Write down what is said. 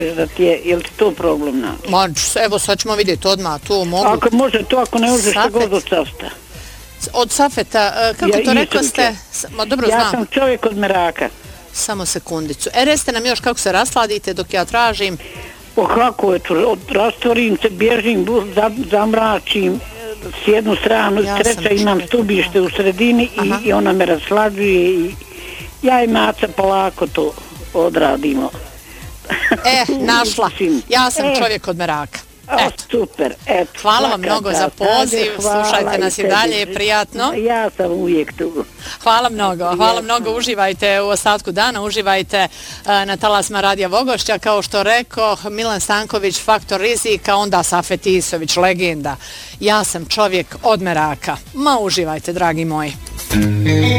da ti je, je li ti to problem na? Ma, evo sad ćemo vidjeti odmah, to mogu. Ako može to, ako ne može što god od safta. Od safeta, kako to rekao ste? Ma dobro, znam. Ja sam čovjek od meraka. Samo sekundicu. Recite nam još kako se rasladite dok ja tražim. Kako je to, rastvorim se, bježim, zamračim s jednu stranu, s treća imam stubište u sredini i ona me raslađuje i ja i Maca polako to odradimo. Našla. Ja sam čovjek od meraka. Eto. Super, eto. Hvala vam mnogo za poziv, slušajte nas i dalje, prijatno. Ja sam uvijek tu. Hvala mnogo, uživajte u ostatku dana, uživajte na talasima Radija Vogošća, kao što rekao Milan Stanković, Faktor rizika, onda Safet Isović, legenda. Ja sam čovjek od meraka. Ma uživajte, dragi moji.